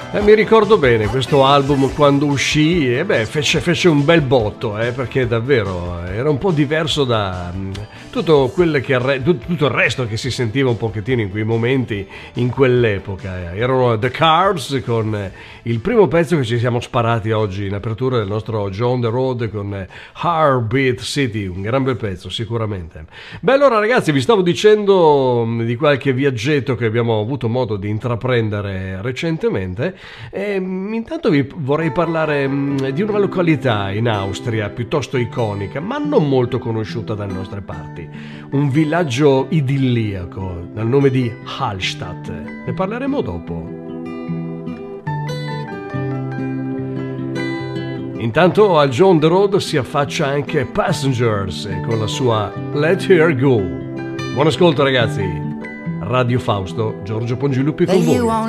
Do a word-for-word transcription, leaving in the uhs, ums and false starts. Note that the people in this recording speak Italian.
Eh, mi ricordo bene questo album quando uscì e beh, fece, fece un bel botto, eh, perché davvero era un po' diverso da mh, tutto, quelle che, re- tut- tutto il resto che si sentiva un pochettino in quei momenti, in quell'epoca. Erano The Cars con eh, il primo pezzo che ci siamo sparati oggi in apertura del nostro Joe on the Road con eh, Heartbeat City, un gran bel pezzo sicuramente. Beh, allora ragazzi, vi stavo dicendo mh, di qualche viaggetto che abbiamo avuto modo di intraprendere recentemente. E, intanto vi vorrei parlare mh, di una località in Austria piuttosto iconica, ma non molto conosciuta dalle nostre parti. Un villaggio idilliaco dal nome di Hallstatt. Ne parleremo dopo. Intanto al Joe on the Road si affaccia anche Passengers con la sua Let Her Go. Buon ascolto ragazzi. Radio Fausto, Giorgio Pongiluppi con voi.